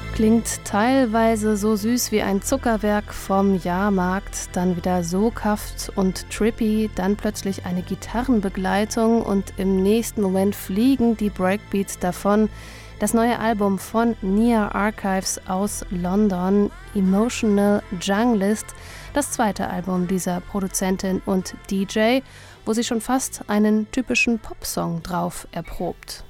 Klingt teilweise so süß wie ein Zuckerwerk vom Jahrmarkt, dann wieder soghaft und trippy, dann plötzlich eine Gitarrenbegleitung und im nächsten Moment fliegen die Breakbeats davon. Das neue Album von Nia Archives aus London, Emotional Junglist, das zweite Album dieser Produzentin und DJ, wo sie schon fast einen typischen Popsong drauf erprobt.